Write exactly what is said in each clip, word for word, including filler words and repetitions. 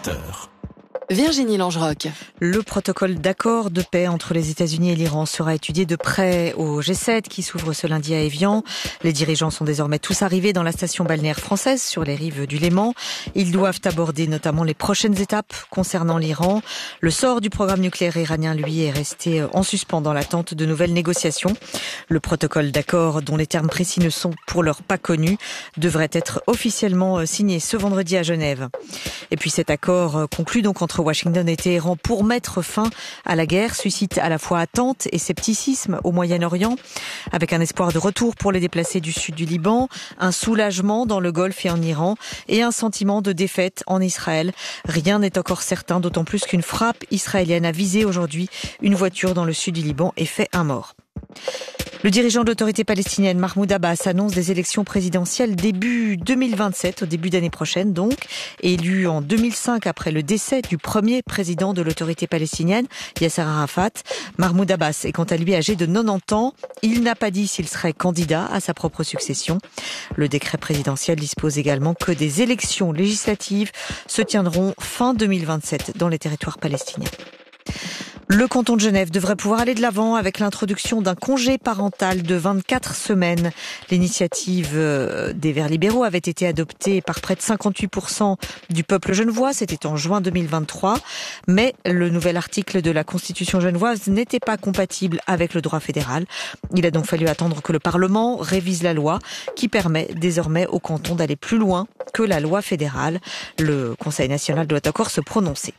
vingt heures. Virginie Langeroc. Le protocole d'accord de paix entre les États-Unis et l'Iran sera étudié de près au G sept qui s'ouvre ce lundi à Évian. Les dirigeants sont désormais tous arrivés dans la station balnéaire française sur les rives du Léman. Ils doivent aborder notamment les prochaines étapes concernant l'Iran. Le sort du programme nucléaire iranien, lui, est resté en suspens dans l'attente de nouvelles négociations. Le protocole d'accord, dont les termes précis ne sont pour l'heure pas connus, devrait être officiellement signé ce vendredi à Genève. Et puis cet accord conclu donc entre Washington et Téhéran pour mettre fin à la guerre suscite à la fois attente et scepticisme au Moyen-Orient, avec un espoir de retour pour les déplacés du sud du Liban, un soulagement dans le Golfe et en Iran et un sentiment de défaite en Israël. Rien n'est encore certain, d'autant plus qu'une frappe israélienne a visé aujourd'hui une voiture dans le sud du Liban et fait un mort. Le dirigeant de l'autorité palestinienne, Mahmoud Abbas, annonce des élections présidentielles début deux mille vingt-sept, au début d'année prochaine donc. Élu en deux mille cinq après le décès du premier président de l'autorité palestinienne, Yasser Arafat, Mahmoud Abbas est quant à lui âgé de quatre-vingt-dix ans. Il n'a pas dit s'il serait candidat à sa propre succession. Le décret présidentiel dispose également que des élections législatives se tiendront fin deux mille vingt-sept dans les territoires palestiniens. Le canton de Genève devrait pouvoir aller de l'avant avec l'introduction d'un congé parental de vingt-quatre semaines. L'initiative des Verts libéraux avait été adoptée par près de cinquante-huit pour cent du peuple genevois. C'était en juin deux mille vingt-trois. Mais le nouvel article de la Constitution genevoise n'était pas compatible avec le droit fédéral. Il a donc fallu attendre que le Parlement révise la loi qui permet désormais au canton d'aller plus loin que la loi fédérale. Le Conseil national doit encore se prononcer.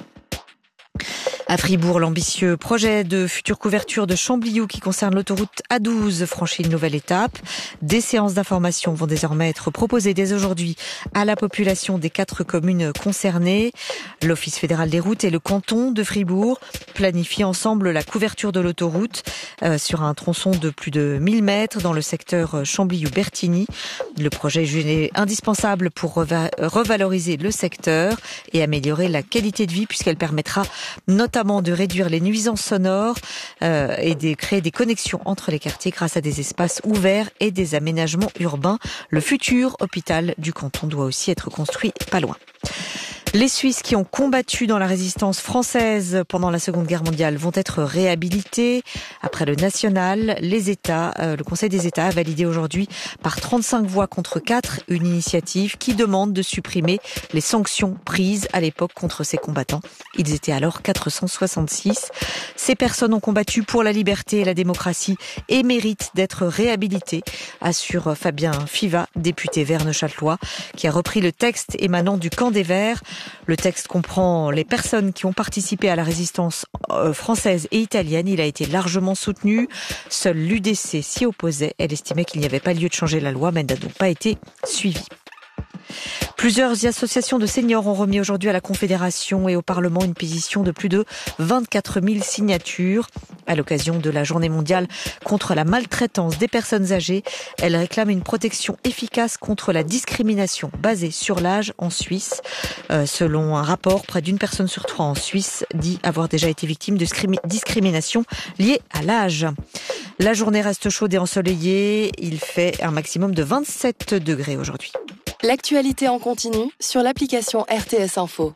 À Fribourg, l'ambitieux projet de future couverture de Chambliou qui concerne l'autoroute A douze franchit une nouvelle étape. Des séances d'information vont désormais être proposées dès aujourd'hui à la population des quatre communes concernées. L'Office fédéral des routes et le canton de Fribourg planifient ensemble la couverture de l'autoroute euh, sur un tronçon de plus de mille mètres dans le secteur Chambliou-Bertigny. Le projet est jugé indispensable pour reva- revaloriser le secteur et améliorer la qualité de vie puisqu'elle permettra notamment de réduire les nuisances sonores euh, et de créer des connexions entre les quartiers grâce à des espaces ouverts et des aménagements urbains. Le futur hôpital du canton doit aussi être construit pas loin. Les Suisses qui ont combattu dans la résistance française pendant la Seconde Guerre mondiale vont être réhabilités. Après le national, les États, euh, le Conseil des États a validé aujourd'hui par trente-cinq voix contre quatre une initiative qui demande de supprimer les sanctions prises à l'époque contre ces combattants. Ils étaient alors quatre cent soixante-six. Ces personnes ont combattu pour la liberté et la démocratie et méritent d'être réhabilitées, assure Fabien Fiva, député vert-neuchâtelois, qui a repris le texte émanant du camp des Verts. Le texte comprend les personnes qui ont participé à la résistance française et italienne. Il a été largement soutenu. Seule l'U D C s'y opposait. Elle estimait qu'il n'y avait pas lieu de changer la loi, mais n'a donc pas été suivie. Plusieurs associations de seniors ont remis aujourd'hui à la Confédération et au Parlement une pétition de plus de vingt-quatre mille signatures à l'occasion de la journée mondiale contre la maltraitance des personnes âgées. Elles réclament une protection efficace contre la discrimination basée sur l'âge en Suisse. Euh, selon un rapport, près d'une personne sur trois en Suisse dit avoir déjà été victime de discrimination liée à l'âge. La journée reste chaude et ensoleillée. Il fait un maximum de vingt-sept degrés aujourd'hui. L'actualité en continu sur l'application R T S Info.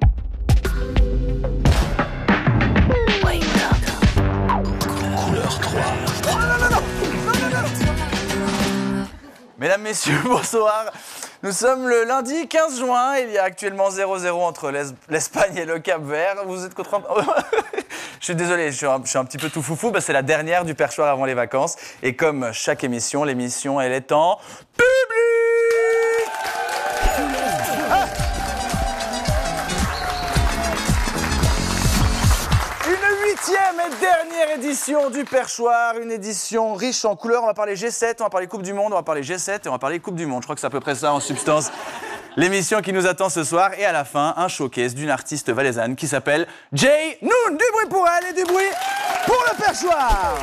Couleur trois. Mesdames, Messieurs, bonsoir. Nous sommes le lundi quinze juin. Il y a actuellement zéro zéro entre l'Espagne et le Cap-Vert. Vous êtes content? Je suis désolé, je suis, un, je suis un petit peu tout foufou. Bah, c'est la dernière du perchoir avant les vacances. Et comme chaque émission, l'émission, elle est en public. Ah. Une huitième et dernière édition du perchoir. Une édition riche en couleurs. On va parler G sept, on va parler Coupe du Monde, on va parler G sept et on va parler Coupe du Monde. Je crois que c'est à peu près ça en substance. L'émission qui nous attend ce soir et à la fin, un showcase d'une artiste valaisanne qui s'appelle Jay Noon. Du bruit pour elle et du bruit pour le perchoir.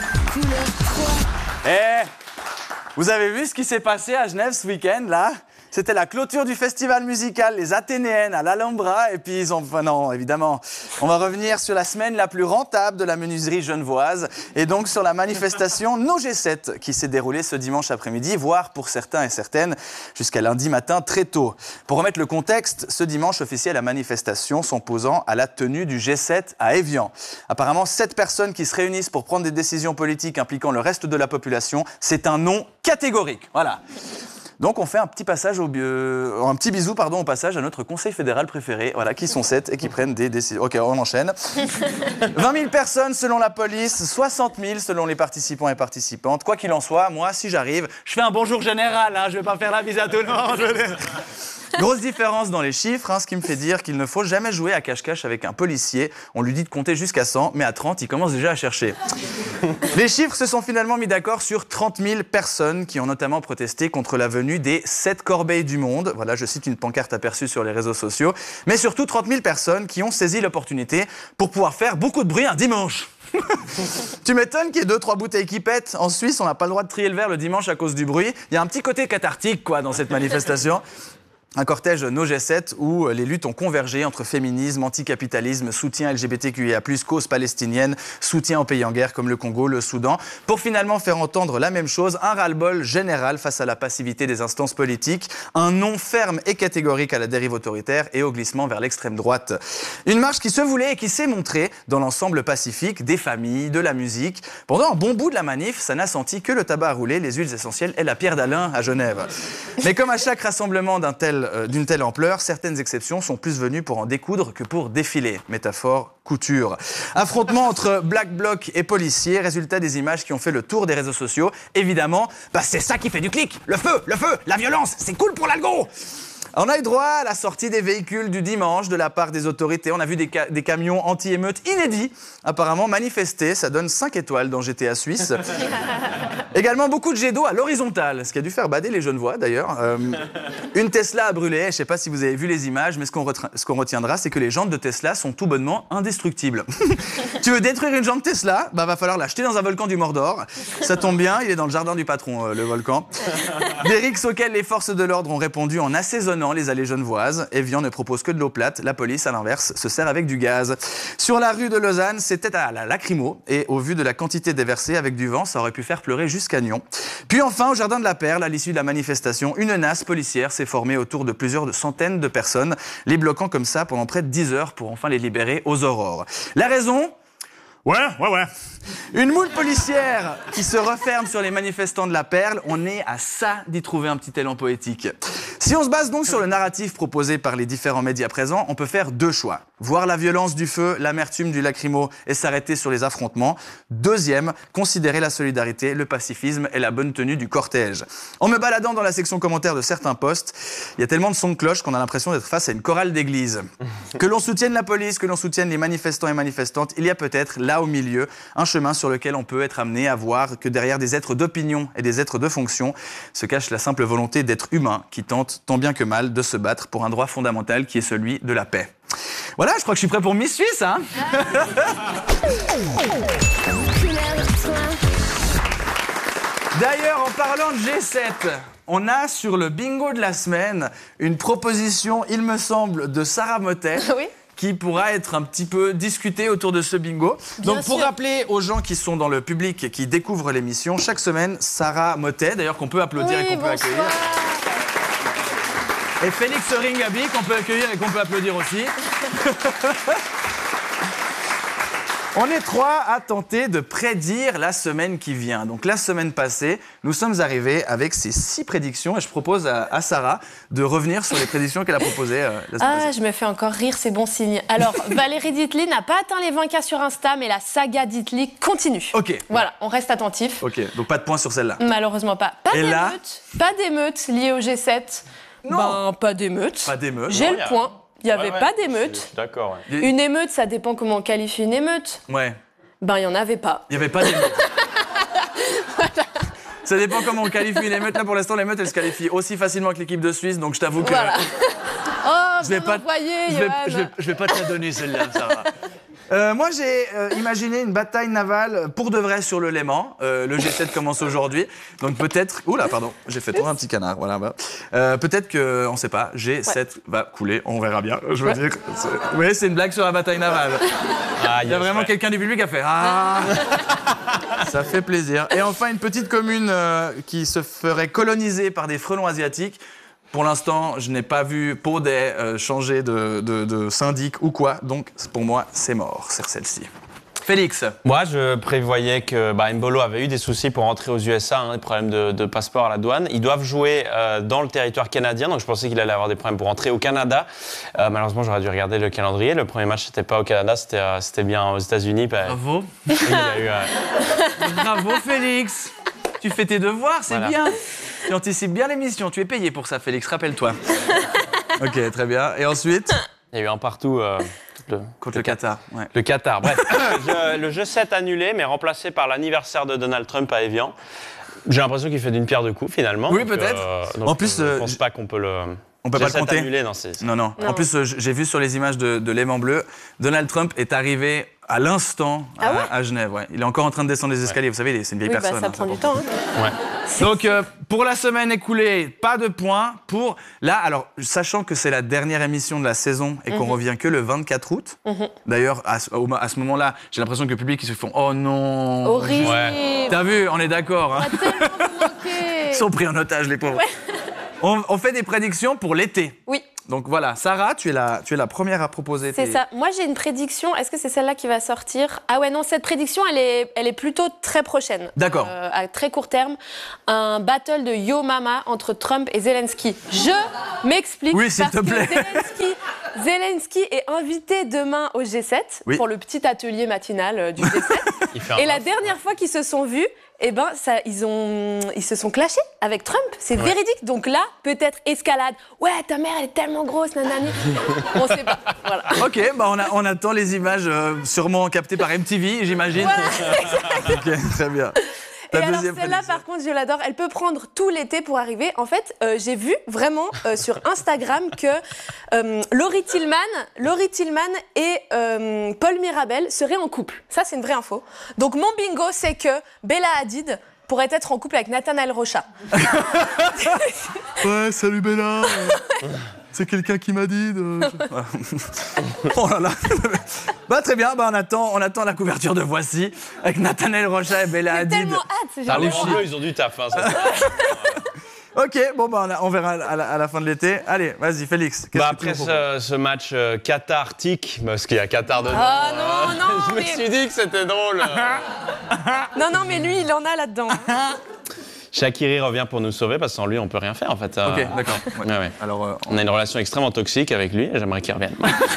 Eh, vous avez vu ce qui s'est passé à Genève ce week-end là? C'était la clôture du festival musical Les Athénéennes à l'Alhambra. Et puis ils ont... Enfin non, évidemment. On va revenir sur la semaine la plus rentable de la menuiserie genevoise. Et donc sur la manifestation No G sept qui s'est déroulée ce dimanche après-midi, voire pour certains et certaines jusqu'à lundi matin très tôt. Pour remettre le contexte, ce dimanche officiait la manifestation s'opposant à la tenue du G sept à Évian. Apparemment, sept personnes qui se réunissent pour prendre des décisions politiques impliquant le reste de la population, c'est un non catégorique. Voilà. Donc on fait un petit passage au euh, un petit bisou pardon au passage à notre conseil fédéral préféré, voilà, qui sont sept et qui prennent des décisions. Ok, on enchaîne. vingt mille personnes selon la police, soixante mille selon les participants et participantes. Quoi qu'il en soit, moi, si j'arrive, je fais un bonjour général, hein, je vais pas faire la bise à tout le monde. Grosse différence dans les chiffres, hein, ce qui me fait dire qu'il ne faut jamais jouer à cache-cache avec un policier. On lui dit de compter jusqu'à cent, mais à trente, il commence déjà à chercher. Les chiffres se sont finalement mis d'accord sur trente mille personnes qui ont notamment protesté contre la venue des sept corbeilles du monde. Voilà, je cite une pancarte aperçue sur les réseaux sociaux. Mais surtout trente mille personnes qui ont saisi l'opportunité pour pouvoir faire beaucoup de bruit un dimanche. Tu m'étonnes qu'il y ait deux, trois bouteilles qui pètent. En Suisse, on n'a pas le droit de trier le verre le dimanche à cause du bruit. Il y a un petit côté cathartique, quoi, dans cette manifestation. Un cortège No G sept où les luttes ont convergé entre féminisme, anticapitalisme, soutien L G B T Q I A plus, cause palestinienne, soutien aux pays en guerre comme le Congo, le Soudan, pour finalement faire entendre la même chose, un ras-le-bol général face à la passivité des instances politiques, un non ferme et catégorique à la dérive autoritaire et au glissement vers l'extrême droite. Une marche qui se voulait et qui s'est montrée dans l'ensemble pacifique des familles, de la musique. Pendant un bon bout de la manif, ça n'a senti que le tabac à rouler, les huiles essentielles et la pierre d'Alain à Genève. Mais comme à chaque rassemblement d'un tel d'une telle ampleur, certaines exceptions sont plus venues pour en découdre que pour défiler. Métaphore, couture. Affrontement entre Black Bloc et policiers, résultat des images qui ont fait le tour des réseaux sociaux. Évidemment, bah c'est ça qui fait du clic. Le feu, le feu, la violence, c'est cool pour l'algo. On a eu droit à la sortie des véhicules du dimanche de la part des autorités. On a vu des, ca- des camions anti-émeutes inédits, apparemment manifestés. Ça donne cinq étoiles dans G T A Suisse. Également beaucoup de jets d'eau à l'horizontale, ce qui a dû faire bader les Genevois d'ailleurs. Euh, une Tesla a brûlé, je ne sais pas si vous avez vu les images, mais ce qu'on, retra- ce qu'on retiendra, c'est que les jantes de Tesla sont tout bonnement indestructibles. Tu veux détruire une jante Tesla ? Bah va falloir l'acheter dans un volcan du Mordor. Ça tombe bien, il est dans le jardin du patron, euh, le volcan. Des rixes auxquels les forces de l'ordre ont répondu en assaisonnant les allées genevoises. Évian ne propose que de l'eau plate. La police, à l'inverse, se sert avec du gaz. Sur la rue de Lausanne, c'était à la lacrymo. Et au vu de la quantité déversée avec du vent, ça aurait pu faire pleurer jusqu'à Nyon. Puis enfin, au Jardin de la Perle, à l'issue de la manifestation, une nasse policière s'est formée autour de plusieurs centaines de personnes, les bloquant comme ça pendant près de dix heures pour enfin les libérer aux aurores. La raison ? Ouais, ouais, ouais. Une moule policière qui se referme sur les manifestants de la Perle, on est à ça d'y trouver un petit élan poétique. Si on se base donc sur le narratif proposé par les différents médias présents, on peut faire deux choix. Voir la violence du feu, l'amertume du lacrymo et s'arrêter sur les affrontements. Deuxième, considérer la solidarité, le pacifisme et la bonne tenue du cortège. En me baladant dans la section commentaires de certains posts, il y a tellement de sons de cloche qu'on a l'impression d'être face à une chorale d'église. Que l'on soutienne la police, que l'on soutienne les manifestants et manifestantes, il y a peut-être là au milieu un chemin sur lequel on peut être amené à voir que derrière des êtres d'opinion et des êtres de fonction se cache la simple volonté d'être humain qui tente tant bien que mal de se battre pour un droit fondamental qui est celui de la paix. Voilà, je crois que je suis prêt pour Miss Suisse, hein. D'ailleurs, en parlant de G sept, on a sur le bingo de la semaine une proposition, il me semble, de Sarah Motet. Oui. Qui pourra être un petit peu discuté autour de ce bingo. Bien Donc, pour sûr. Rappeler aux gens qui sont dans le public et qui découvrent l'émission, chaque semaine, Sarah Motet, d'ailleurs qu'on peut applaudir oui, et qu'on bonsoir. peut accueillir. Et Félix Ringaby, qu'on peut accueillir et qu'on peut applaudir aussi. On est trois à tenter de prédire la semaine qui vient. Donc la semaine passée, nous sommes arrivés avec ces six prédictions et je propose à, à Sarah de revenir sur les prédictions qu'elle a proposées euh, la semaine ah, passée. Je me fais encore rire, c'est bon signe. Alors, Valérie Ditli n'a pas atteint les vingt K sur Insta, mais la saga Ditli continue. Ok. Voilà, on reste attentif. Ok, donc pas de point sur celle-là. Malheureusement pas. Pas et d'émeute, là... pas d'émeute liée au G sept. Non. Ben, pas d'émeute. Pas d'émeute. J'ai non, le a... point. Il n'y avait ouais, ouais, pas d'émeute. D'accord, ouais. Une émeute, ça dépend comment on qualifie une émeute. Ouais. Ben, il n'y en avait pas. Il n'y avait pas d'émeute. Voilà. Ça dépend comment on qualifie une émeute. Là, pour l'instant, l'émeute, elle se qualifie aussi facilement que l'équipe de Suisse, donc je t'avoue que... Voilà. Oh, je vais pas, envoyé, je vais, je vais, je vais pas te la donner, celle-là, Sarah. Euh, moi, j'ai euh, imaginé une bataille navale pour de vrai sur le Léman. Euh, le G sept commence aujourd'hui. Donc peut-être... Oula, pardon, j'ai fait trop un petit canard. Voilà, bah. euh, peut-être que, on sait pas, G sept ouais. va couler. On verra bien, je veux ouais. dire. Oui, c'est une blague sur la bataille navale. Ah, Il y a vraiment ouais. quelqu'un du public qui a fait... Ah ça fait plaisir. Et enfin, une petite commune euh, qui se ferait coloniser par des frelons asiatiques. Pour l'instant, je n'ai pas vu Paudet euh, changer de, de, de syndic ou quoi, donc pour moi, c'est mort, c'est celle-ci. Félix. Moi, je prévoyais que bah, Mbolo avait eu des soucis pour rentrer aux U S A, hein, des problèmes de, de passeport à la douane. Ils doivent jouer euh, dans le territoire canadien, donc je pensais qu'il allait avoir des problèmes pour rentrer au Canada. Euh, malheureusement, j'aurais dû regarder le calendrier. Le premier match, c'était pas au Canada, c'était, euh, c'était bien aux États-Unis. Bah, Bravo. Il a eu, euh... Bravo, Félix. Tu fais tes devoirs, c'est voilà. bien. Tu anticipes bien l'émission. Tu es payé pour ça, Félix, rappelle-toi. Ok, très bien. Et ensuite ? Il y a eu un partout... Euh... Le, Contre le, le Qatar. Ouais. Le Qatar, bref. je, le G sept annulé, mais remplacé par l'anniversaire de Donald Trump à Évian. J'ai l'impression qu'il fait d'une pierre deux coups, finalement. Oui, donc, peut-être. Euh, donc, en plus, je ne euh, pense pas qu'on peut le... On peut G sept pas le compter. Annulé, non, c'est... Non, non, non. En plus, euh, j'ai vu sur les images de, de Léman Bleu, Donald Trump est arrivé à l'instant ah ouais à, à Genève. Ouais. Il est encore en train de descendre les escaliers. Ouais. Vous savez, c'est une vieille oui, personne. Bah, ça hein, prend ça du temps. Hein. Ouais. Donc, euh, pour la semaine écoulée, pas de points. Pour là, alors, sachant que c'est la dernière émission de la saison et qu'on mm-hmm. revient que le vingt-quatre août. Mm-hmm. D'ailleurs, à, à ce moment-là, j'ai l'impression que le public, ils se font « Oh non !» Horrible. Ouais. T'as vu, on est d'accord. Hein. Ils sont pris en otage, les pauvres. Ouais. On, on fait des prédictions pour l'été. Oui. Donc voilà, Sarah, tu es la, tu es la première à proposer. C'est tes... ça. Moi, j'ai une prédiction. Est-ce que c'est celle-là qui va sortir ? Ah ouais, non, cette prédiction, elle est, elle est plutôt très prochaine. D'accord. Euh, à très court terme, un battle de Yo Mama entre Trump et Zelensky. Je m'explique. Oui, s'il parce te plaît. Que Zelensky, Zelensky est invité demain au G sept oui. pour le petit atelier matinal du G sept. Et la dernière fois qu'ils se sont vus, eh ben, ça, ils, ont, ils se sont clashés avec Trump. C'est ouais. véridique. Donc là, peut-être escalade. Ouais, ta mère, elle est tellement grosse, nanani. On sait pas. Voilà. Ok, bah on, a, on attend les images euh, sûrement captées par M T V, j'imagine. Voilà, ok, très bien. Ta Et alors celle-là, par contre, je l'adore. Elle peut prendre tout l'été pour arriver. En fait, euh, j'ai vu vraiment euh, sur Instagram que euh, Laurie Tillman, Laurie Tillman et euh, Paul Mirabel seraient en couple. Ça, c'est une vraie info. Donc mon bingo, c'est que Bella Hadid pourrait être en couple avec Nathanaël Rocha. Ouais, salut Bella. C'est quelqu'un qui m'a dit de... Oh là là. Bah très bien, bah on attend, on attend la couverture de Voici avec Nathanaël Rocha et Bella Hadid. J'ai tellement hâte, c'est génial. Les Français, ils ont du taf. Hein, ça. Ok, bon bah on, a, on verra à la, à la fin de l'été. Allez, vas-y Félix. Bah après ce, ce match euh, Qatar-Tic, parce qu'il y a Qatar dedans. Ah non, non. Je me mais... suis dit que c'était drôle. Non, non, mais lui, il en a là-dedans. Shaqiri revient pour nous sauver parce que sans lui, on peut rien faire en fait. Ok, d'accord. Ouais. Ouais, ouais. Alors, euh, on... on a une relation extrêmement toxique avec lui et j'aimerais qu'il revienne.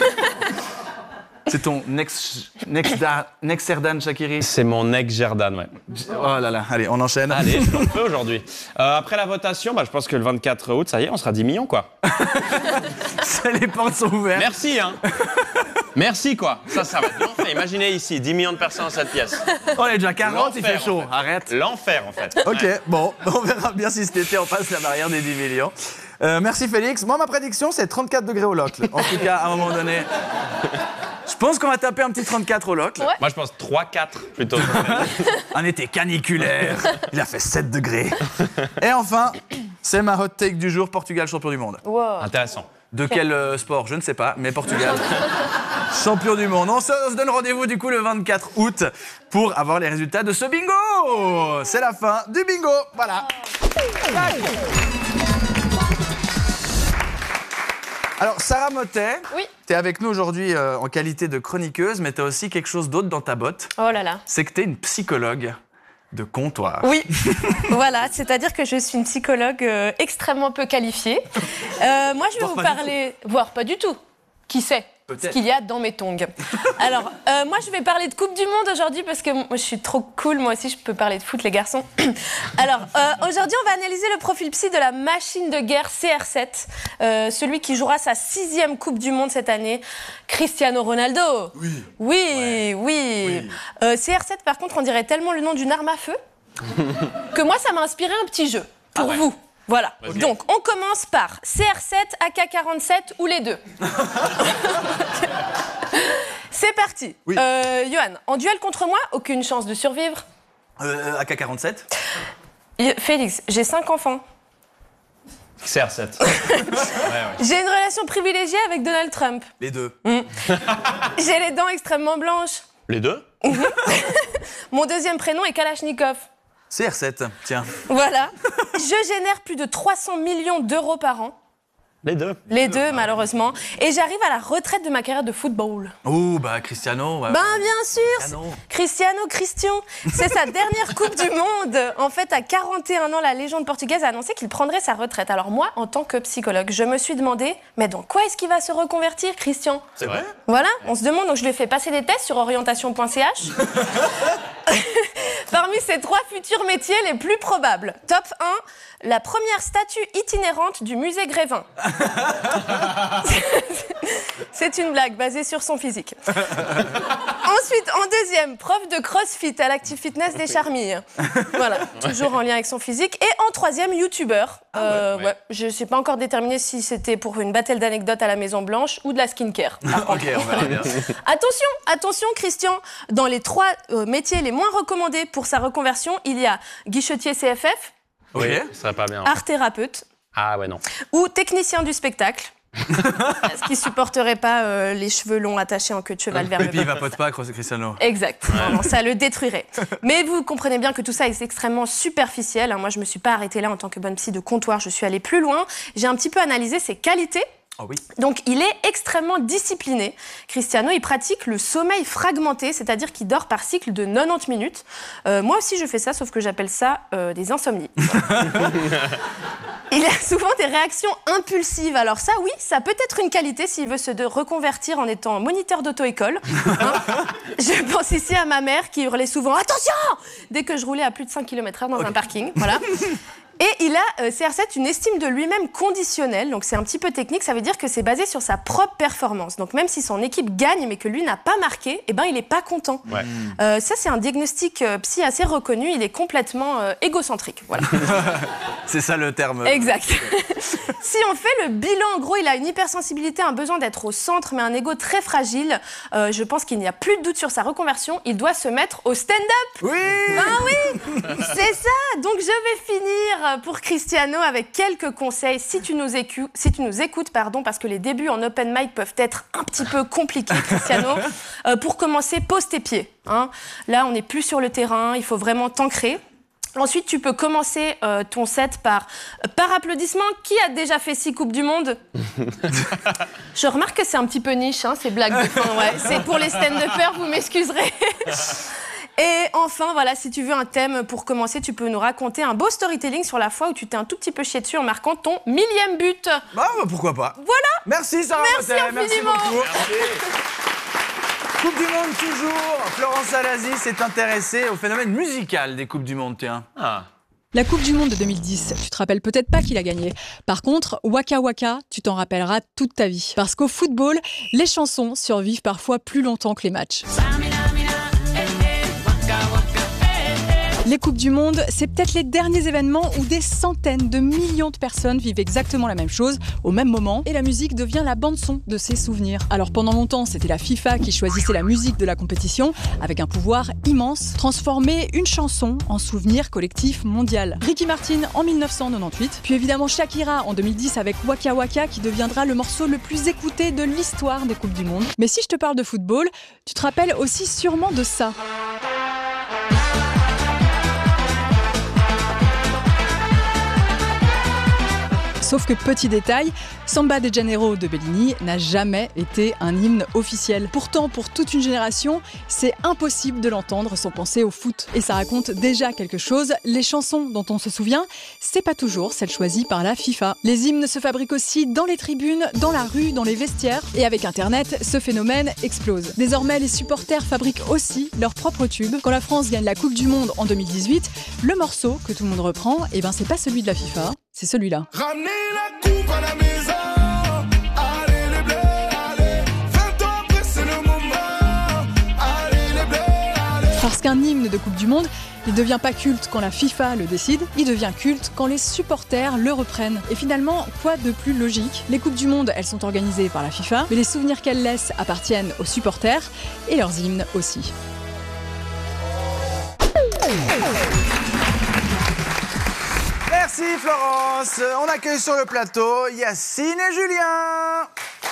C'est ton next, next, da, next Serdan Shaqiri. C'est mon ex-Gerdan, ouais. Oh là là, allez, on enchaîne. Allez, je l'en fais aujourd'hui. Euh, après la votation, bah, je pense que le vingt-quatre août, ça y est, on sera dix millions, quoi. Les portes sont ouvertes. Merci, hein. Merci, quoi. Ça, ça va être l'enfer. Imaginez ici, dix millions de personnes dans cette pièce. On est déjà quarante, il fait chaud. En fait. Arrête. L'enfer, en fait. Ok, ouais. Bon, on verra bien si cet été on passe la barrière des dix millions. Euh, merci Félix. Moi, ma prédiction, c'est trente-quatre degrés au Locle. En tout cas, à un moment donné... Je pense qu'on va taper un petit trente-quatre au Locle. Ouais. Moi, je pense trois quatre plutôt. Un été caniculaire. Il a fait sept degrés. Et enfin, c'est ma hot take du jour, Portugal champion du monde. Wow. Intéressant. De quel euh, sport ? Je ne sais pas, mais Portugal champion du monde. On se, on se donne rendez-vous du coup le vingt-quatre août pour avoir les résultats de ce bingo. C'est la fin du bingo. Voilà. Alors, Sarah Mottet, oui. tu es avec nous aujourd'hui euh, en qualité de chroniqueuse, mais tu as aussi quelque chose d'autre dans ta botte. Oh là là. C'est que tu es une psychologue de comptoir. Oui, voilà, c'est-à-dire que je suis une psychologue euh, extrêmement peu qualifiée. Euh, moi, je vais voire vous pas parler... Voire pas du tout. Qui sait ce qu'il y a dans mes tongs. Alors, euh, moi, je vais parler de Coupe du Monde aujourd'hui parce que moi, je suis trop cool. Moi aussi, je peux parler de foot, les garçons. Alors, euh, aujourd'hui, on va analyser le profil psy de la machine de guerre C R sept, euh, celui qui jouera sa sixième Coupe du Monde cette année, Cristiano Ronaldo. Oui. Oui, ouais. oui. oui. Euh, C R sept, par contre, on dirait tellement le nom d'une arme à feu que moi, ça m'a inspiré un petit jeu pour ah ouais. vous. Voilà, okay. Donc on commence par C R sept, A K quarante-sept ou les deux. C'est C'est parti. Oui. Euh, Johan, en duel contre moi, aucune chance de survivre. Euh, A K quarante-sept. Félix, j'ai cinq enfants. C R sept. ouais, ouais. J'ai une relation privilégiée avec Donald Trump. Les deux. Mmh. J'ai les dents extrêmement blanches. Les deux. Mon deuxième prénom est Kalachnikov. C R sept, tiens. Voilà. Je génère plus de trois cents millions d'euros par an. Les deux. Les deux, malheureusement. Et j'arrive à la retraite de ma carrière de football. Oh, bah Cristiano. Ouais. Ben bien sûr. Cristiano. Cristiano Christian. C'est sa dernière Coupe du Monde. En fait, à quarante et un ans, la légende portugaise a annoncé qu'il prendrait sa retraite. Alors moi, en tant que psychologue, je me suis demandé, mais dans quoi est-ce qu'il va se reconvertir, Christian ? C'est vrai. Voilà, on se demande. Donc je lui ai fait passer des tests sur orientation point c h. Parmi ces trois futurs métiers les plus probables. Top un, la première statue itinérante du musée Grévin. C'est une blague basée sur son physique. Ensuite, en deuxième, prof de crossfit à l'Active Fitness des Charmilles. Voilà, toujours en lien avec son physique. Et en troisième, youtubeur. Euh, ouais, ouais. Je ne sais pas encore déterminé si c'était pour une battle d'anecdotes à la Maison Blanche ou de la skincare. Ok, on verra bien. Attention, attention Christian, dans les trois euh, métiers les moins recommandés pour sa reconversion, il y a guichetier C F F, Oui, ça serait pas bien. art thérapeute Ah ouais, non. ou technicien du spectacle. Parce qu'il supporterait pas euh, les cheveux longs attachés en queue de cheval vers Et le puis il bas. vapote pas, Cristiano. Exact, vraiment, ça le détruirait. Mais vous comprenez bien que tout ça est extrêmement superficiel. Moi, je me suis pas arrêtée là en tant que bonne psy de comptoir, je suis allée plus loin. J'ai un petit peu analysé ses qualités. Oh oui. Donc, il est extrêmement discipliné. Cristiano, il pratique le sommeil fragmenté, c'est-à-dire qu'il dort par cycle de quatre-vingt-dix minutes. Euh, moi aussi, je fais ça, sauf que j'appelle ça euh, des insomnies. Il a souvent des réactions impulsives. Alors ça, oui, ça peut être une qualité s'il veut se de reconvertir en étant moniteur d'auto-école. Hein. Je pense ici à ma mère qui hurlait souvent « Attention !» dès que je roulais à plus de cinq kilomètres heure dans okay. un parking. Voilà. Et il a, euh, C R sept, une estime de lui-même conditionnelle. Donc c'est un petit peu technique, ça veut dire que c'est basé sur sa propre performance. Donc même si son équipe gagne mais que lui n'a pas marqué, eh ben, il n'est pas content. Ouais. Euh, ça, c'est un diagnostic euh, psy assez reconnu. Il est complètement euh, égocentrique. Voilà. C'est ça le terme. Exact. Si on fait le bilan, en gros, il a une hypersensibilité, un besoin d'être au centre, mais un ego très fragile. Euh, je pense qu'il n'y a plus de doute sur sa reconversion. Il doit se mettre au stand-up. Oui. Ben oui, c'est ça. Donc je vais finir pour Cristiano avec quelques conseils si tu nous écoutes, si tu nous écoutes pardon, parce que les débuts en open mic peuvent être un petit peu compliqués, Cristiano. Euh, pour commencer, pose tes pieds. Hein. Là, on n'est plus sur le terrain, il faut vraiment t'ancrer. Ensuite, tu peux commencer euh, ton set par, par applaudissement. Qui a déjà fait six Coupes du Monde ? Je remarque que c'est un petit peu niche, hein, ces blagues de fin. Ouais. C'est pour les stand-uppers, vous m'excuserez. Et enfin, voilà, si tu veux un thème pour commencer, tu peux nous raconter un beau storytelling sur la fois où tu t'es un tout petit peu chié dessus en marquant ton millième but. Bah, pourquoi pas. Voilà. Merci, Sarah. Merci infiniment. Merci beaucoup. Merci. Coupe du Monde toujours. Florence Alazi s'est intéressée au phénomène musical des Coupes du Monde, tiens. Ah. La Coupe du Monde de deux mille dix, tu te rappelles peut-être pas qui l'a gagné. Par contre, Waka Waka, tu t'en rappelleras toute ta vie. Parce qu'au football, les chansons survivent parfois plus longtemps que les matchs. Les Coupes du Monde, c'est peut-être les derniers événements où des centaines de millions de personnes vivent exactement la même chose au même moment et la musique devient la bande-son de ces souvenirs. Alors pendant longtemps, c'était la FIFA qui choisissait la musique de la compétition avec un pouvoir immense, transformer une chanson en souvenir collectif mondial. Ricky Martin en mille neuf cent quatre-vingt-huit, puis évidemment Shakira en deux mille dix avec Waka Waka qui deviendra le morceau le plus écouté de l'histoire des Coupes du Monde. Mais si je te parle de football, tu te rappelles aussi sûrement de ça. Sauf que petit détail, Samba de Janeiro de Bellini n'a jamais été un hymne officiel. Pourtant, pour toute une génération, c'est impossible de l'entendre sans penser au foot. Et ça raconte déjà quelque chose, les chansons dont on se souvient, c'est pas toujours celles choisies par la FIFA. Les hymnes se fabriquent aussi dans les tribunes, dans la rue, dans les vestiaires. Et avec Internet, ce phénomène explose. Désormais, les supporters fabriquent aussi leurs propres tubes. Quand la France gagne la Coupe du Monde en deux mille dix-huit, le morceau que tout le monde reprend, eh ben c'est pas celui de la FIFA, c'est celui-là. Ramenez la coupe à la maison. Allez les bleus, allez. vingt ans après, c'est le moment. Allez les bleus, allez. Parce qu'un qu'un hymne de Coupe du Monde, il ne devient pas culte quand la FIFA le décide, il devient culte quand les supporters le reprennent. Et finalement, quoi de plus logique ? Les Coupes du Monde, elles sont organisées par la FIFA, mais les souvenirs qu'elles laissent appartiennent aux supporters et leurs hymnes aussi. Merci Florence. On accueille sur le plateau Yacine et Julien.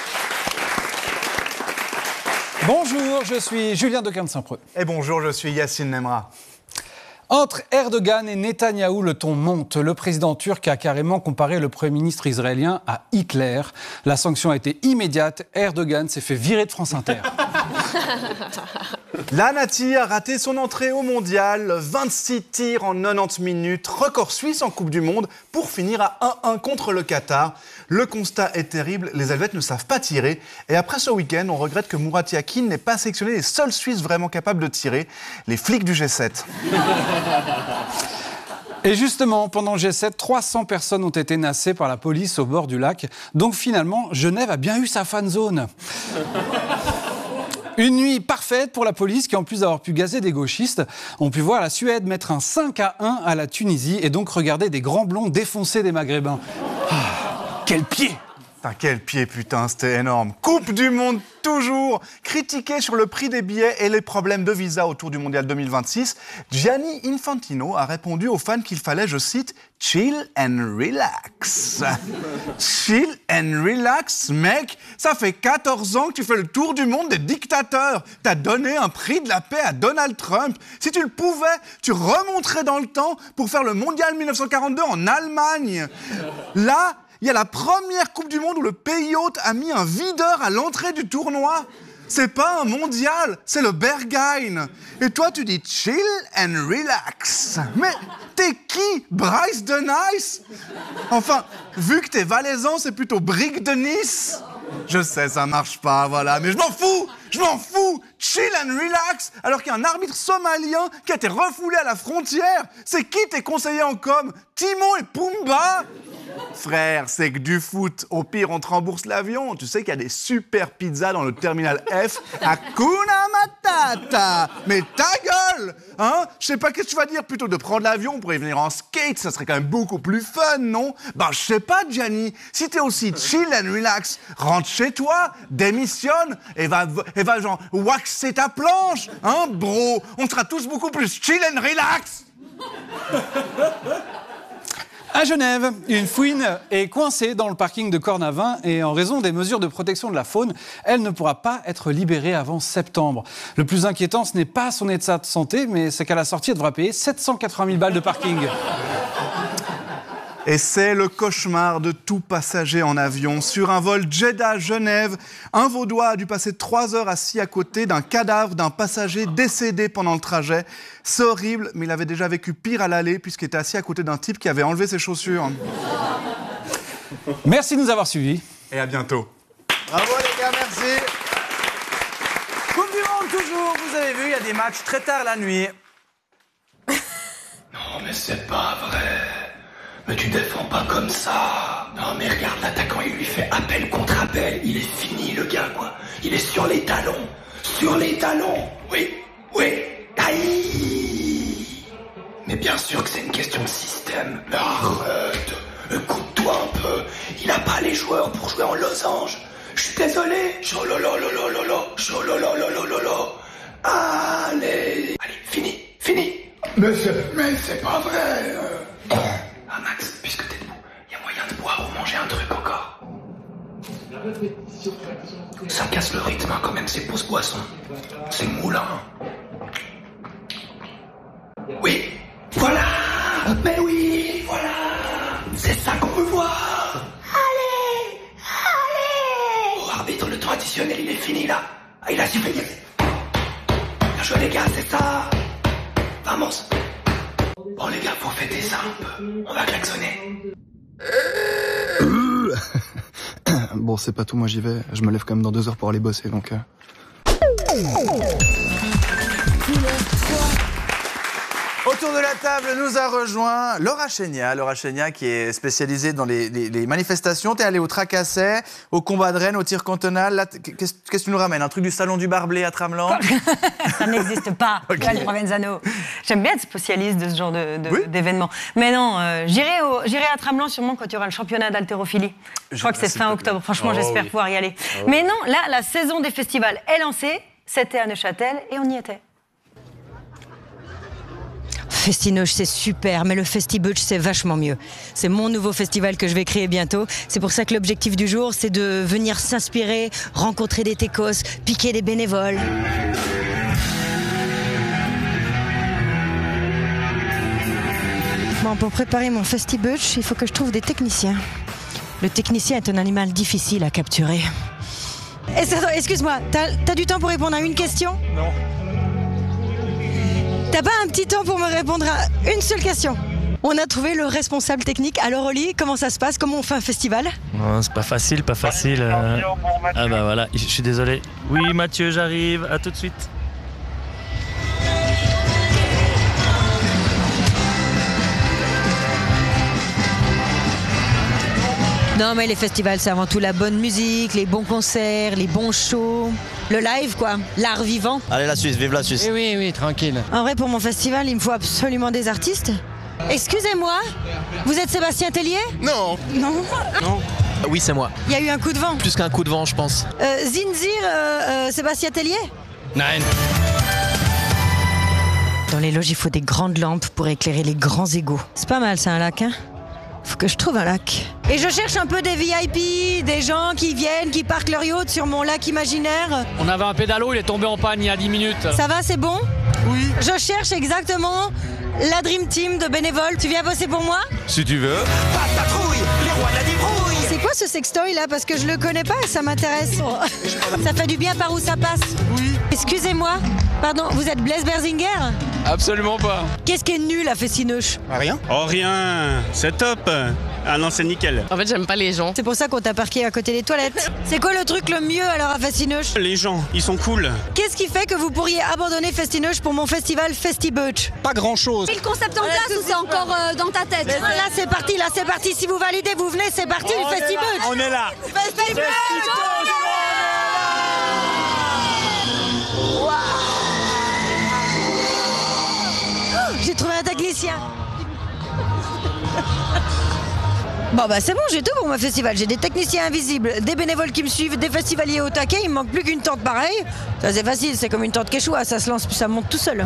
Bonjour, je suis Julien de Saint-Preux. Et bonjour, je suis Yacine Nemra. Entre Erdogan et Netanyahou, le ton monte. Le président turc a carrément comparé le Premier ministre israélien à Hitler. La sanction a été immédiate. Erdogan s'est fait virer de France Inter. La Nati a raté son entrée au mondial. vingt-six tirs en quatre-vingt-dix minutes. Record suisse en Coupe du Monde pour finir à un un contre le Qatar. Le constat est terrible. Les Helvètes ne savent pas tirer. Et après ce week-end, on regrette que Murat Yakin n'ait pas sélectionné les seuls Suisses vraiment capables de tirer, les flics du G sept. Et justement, pendant le G sept, trois cents personnes ont été nassées par la police au bord du lac. Donc finalement, Genève a bien eu sa fan zone. Une nuit parfaite pour la police qui, en plus d'avoir pu gazer des gauchistes, ont pu voir la Suède mettre un cinq à un à la Tunisie et donc regarder des grands blonds défoncer des Maghrébins. Ah, quel pied! Putain, quel pied, putain, c'était énorme. Coupe du Monde, toujours. Critiqué sur le prix des billets et les problèmes de visa autour du Mondial deux mille vingt-six, Gianni Infantino a répondu aux fans qu'il fallait, je cite, « chill and relax ». Chill and relax, mec. Ça fait quatorze ans que tu fais le tour du monde des dictateurs. T'as donné un prix de la paix à Donald Trump. Si tu le pouvais, tu remonterais dans le temps pour faire le Mondial mille neuf cent quarante-deux en Allemagne. Là, il y a la première Coupe du Monde où le pays hôte a mis un videur à l'entrée du tournoi. C'est pas un mondial, c'est le Berghain. Et toi, tu dis chill and relax. Mais t'es qui, Bryce de Nice? Enfin, vu que t'es valaisan, c'est plutôt Brick de Nice. Je sais, ça marche pas, voilà, mais je m'en fous. Je m'en fous. Chill and relax, alors qu'il y a un arbitre somalien qui a été refoulé à la frontière. C'est qui tes conseillers en com? Timon et Pumba? Frère, c'est que du foot. Au pire, on te rembourse l'avion. Tu sais qu'il y a des super pizzas dans le terminal F. Hakuna Matata. Mais ta gueule, hein? Je sais pas qu'est-ce que tu vas dire. Plutôt que de prendre l'avion pour y venir en skate, ça serait quand même beaucoup plus fun, non? Bah, je sais pas, Gianni. Si t'es aussi chill and relax, rentre chez toi, démissionne et va, et va genre waxer ta planche, hein, bro? On sera tous beaucoup plus chill and relax. À Genève, une fouine est coincée dans le parking de Cornavin et en raison des mesures de protection de la faune, elle ne pourra pas être libérée avant septembre. Le plus inquiétant, ce n'est pas son état de santé, mais c'est qu'à la sortie, elle devra payer sept cent quatre-vingt mille balles de parking. Et c'est le cauchemar de tout passager en avion. Sur un vol Jeddah-Genève, un Vaudois a dû passer trois heures assis à côté d'un cadavre d'un passager décédé pendant le trajet. C'est horrible, mais il avait déjà vécu pire à l'aller puisqu'il était assis à côté d'un type qui avait enlevé ses chaussures. Merci de nous avoir suivis. Et à bientôt. Bravo les gars, merci. Coupe du Monde toujours, vous avez vu, il y a des matchs très tard la nuit. Non, mais c'est pas vrai. Mais tu défends pas comme ça. Non, mais regarde, l'attaquant, il lui fait appel contre appel. Il est fini, le gars, quoi. Il est sur les talons. Sur les talons. Oui, oui. Aïe. Mais bien sûr que c'est une question de système. Mais arrête. Écoute-toi un peu. Il a pas les joueurs pour jouer en losange. Je suis désolé. Chololololololo. Cholololololo. Allez. Allez, fini, fini. Mais c'est, mais c'est pas vrai. Ah Max, puisque t'es debout, il y a moyen de boire ou manger un truc encore. Ça casse le rythme hein, quand même, ces pauses boissons. C'est moulin. Oui, voilà. Mais oui, voilà. C'est ça qu'on veut voir. Allez, allez. Oh arbitre, le temps additionnel, il est fini là. Ah, il a sifflé. Bien joué les gars, c'est ça. Vamos. Bon les gars, faut fêter ça un peu. On va klaxonner. Bon, c'est pas tout, moi j'y vais. Je me lève quand même dans deux heures pour aller bosser, donc... Euh... Autour de la table nous a rejoint Laura Chénia. Laura Chénia qui est spécialisée dans les, les, les manifestations. T'es allée au Tracasset, au combat de Rennes, au tir cantonal. Là, qu'est-ce, qu'est-ce que tu nous ramènes? Un truc du salon du Barblé à Tramelan? Ça n'existe pas, Okay. Val Provenzano. J'aime bien être spécialiste de ce genre de, de, Oui. d'événements. Mais non, euh, j'irai, au, j'irai à Tramelan sûrement quand il y aura le championnat d'haltérophilie. Je crois que c'est fin octobre. Franchement, Oh, j'espère oui. pouvoir y aller. Oh, Mais non, là, la saison des festivals est lancée. C'était à Neuchâtel et on y était. Festinoche, c'est super, mais le Festibutch, c'est vachement mieux. C'est mon nouveau festival que je vais créer bientôt. C'est pour ça que l'objectif du jour, c'est de venir s'inspirer, rencontrer des techos, piquer des bénévoles. Bon, pour préparer mon Festibutch, il faut que je trouve des techniciens. Le technicien est un animal difficile à capturer. Excuse-moi, t'as, t'as du temps pour répondre à une question ? Non. T'as pas un petit temps pour me répondre à une seule question? On a trouvé le responsable technique. Alors Oli, comment ça se passe? Comment on fait un festival? Non, c'est pas facile, pas facile. euh. Ah bah voilà, je suis désolé. Oui Mathieu, j'arrive, à tout de suite. Non mais les festivals, c'est avant tout la bonne musique, les bons concerts, les bons shows, le live quoi, l'art vivant. Allez la Suisse, vive la Suisse. Oui, oui, oui, tranquille. En vrai, pour mon festival, il me faut absolument des artistes. Excusez-moi, vous êtes Sébastien Tellier? Non. Non. Non. Oui, c'est moi. Il y a eu un coup de vent. Plus qu'un coup de vent, je pense. Euh, Zinzir, euh, euh, Sébastien Tellier? Non. Dans les loges, il faut des grandes lampes pour éclairer les grands égouts. C'est pas mal ça, un lac, hein? Faut que je trouve un lac. Et je cherche un peu des V I P, des gens qui viennent, qui parquent leur yacht sur mon lac imaginaire. On avait un pédalo, il est tombé en panne il y a dix minutes. Ça va, c'est bon? Oui. Je cherche exactement la Dream Team de bénévoles. Tu viens bosser pour moi? Si tu veux. Patrouille, les rois de la débrouille. C'est quoi ce sextoy là? Parce que je le connais pas et ça m'intéresse. Ça fait du bien par où ça passe? Oui. Excusez-moi, pardon, vous êtes Blaise Berzinger? Absolument pas. Qu'est-ce qui est nul à Festinoche? Rien. Oh rien, c'est top. Ah non, c'est nickel. En fait, j'aime pas les gens. C'est pour ça qu'on t'a parqué à côté des toilettes. C'est quoi le truc le mieux alors à Festinoche? Les gens, ils sont cool. Qu'est-ce qui fait que vous pourriez abandonner Festinoche pour mon festival Festibutch? Pas grand-chose. Et le concept en place ou c'est encore euh, dans ta tête? Là c'est parti, là c'est parti. Si vous validez, vous venez, c'est parti On le est Festibutch. là, on est là. Festibutch. J'ai trouvé un technicien. Bon bah c'est bon, j'ai tout pour mon festival. J'ai des techniciens invisibles, des bénévoles qui me suivent, des festivaliers au taquet. Il me manque plus qu'une tente pareille. Ça c'est facile, c'est comme une tente quechua, ça se lance puis ça monte tout seul.